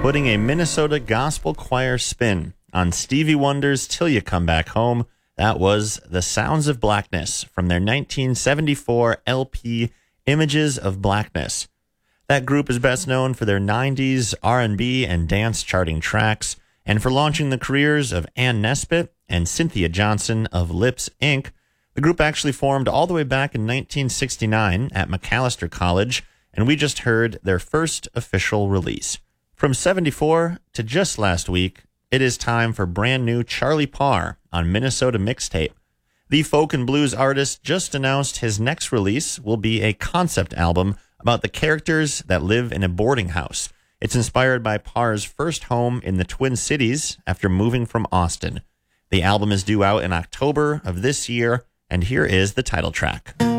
putting a Minnesota gospel choir spin on Stevie Wonder's Till You Come Back Home. That was The Sounds of Blackness from their 1974 LP, Images of Blackness. That group is best known for their 90s R&B and dance charting tracks, and for launching the careers of Ann Nesbitt and Cynthia Johnson of Lips, Inc. The group actually formed all the way back in 1969 at Macalester College, and we just heard their first official release. From 74 to just last week, it is time for brand new Charlie Parr on Minnesota Mixtape. The folk and blues artist just announced his next release will be a concept album about the characters that live in a boarding house. It's inspired by Parr's first home in the Twin Cities after moving from Austin. The album is due out in October of this year, and here is the title track.